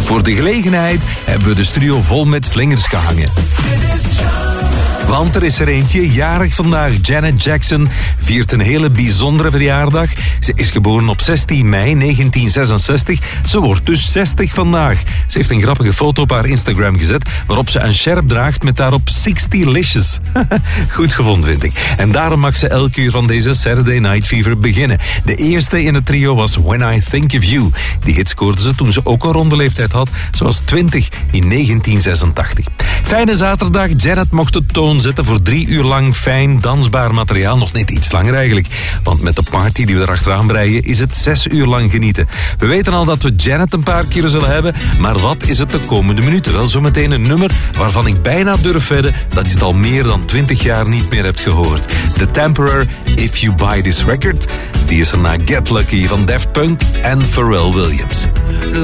Voor de gelegenheid hebben we de studio vol met slingers gehangen. Want er is er eentje, jarig vandaag. Janet Jackson viert een hele bijzondere verjaardag. Ze is geboren op 16 mei 1966. Ze wordt dus 60 vandaag. Ze heeft een grappige foto op haar Instagram gezet, waarop ze een sjerp draagt met daarop 60licious. Goed gevonden, vind ik. En daarom mag ze elk uur van deze Saturday Night Fever beginnen. De eerste in het trio was When I Think of You. Die hit scoorde ze toen ze ook een ronde leeftijd had. Ze was 20 in 1986. Fijne zaterdag. Janet mocht de toon zetten voor 3 uur lang fijn, dansbaar materiaal. Nog net iets langer eigenlijk. Want met de party die we erachteraan breien is het 6 uur lang genieten. We weten al dat we Janet een paar keer zullen hebben. Maar wat is het de komende minuten? Wel, zometeen een nummer waarvan ik bijna durf wedden dat je het al meer dan 20 jaar niet meer hebt gehoord. The Temperor, If You Buy This Record. Die is er na Get Lucky van Daft Punk en Pharrell Williams.